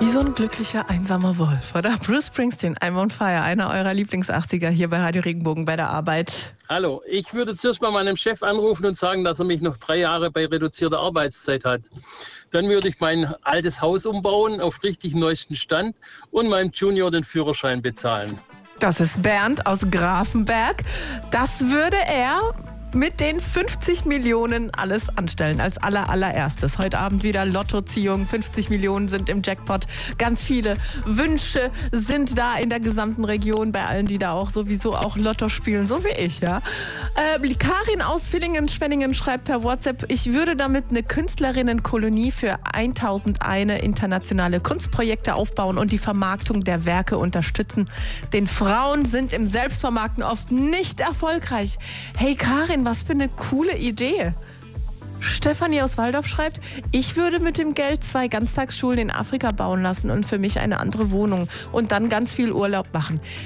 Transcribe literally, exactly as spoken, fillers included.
Wie so ein glücklicher, einsamer Wolf, oder? Bruce Springsteen, I'm on Fire, einer eurer Lieblingsachtziger hier bei Radio Regenbogen bei der Arbeit. Hallo, ich würde zuerst mal meinem Chef anrufen und sagen, dass er mich noch drei Jahre bei reduzierter Arbeitszeit hat. Dann würde ich mein altes Haus umbauen auf richtig neuesten Stand und meinem Junior den Führerschein bezahlen. Das ist Bernd aus Grafenberg. Das würde er mit den fünfzig Millionen alles anstellen, als aller, allererstes. Heute Abend wieder Lottoziehung, fünfzig Millionen sind im Jackpot. Ganz viele Wünsche sind da in der gesamten Region, bei allen, die da auch sowieso auch Lotto spielen, so wie ich, ja. Äh, Karin aus Villingen-Schwenningen schreibt per WhatsApp, ich würde damit eine Künstlerinnenkolonie für tausendundeins internationale Kunstprojekte aufbauen und die Vermarktung der Werke unterstützen. Denn Frauen sind im Selbstvermarkten oft nicht erfolgreich. Hey Karin, was für eine coole Idee. Stefanie aus Waldorf schreibt, ich würde mit dem Geld zwei Ganztagsschulen in Afrika bauen lassen und für mich eine andere Wohnung und dann ganz viel Urlaub machen.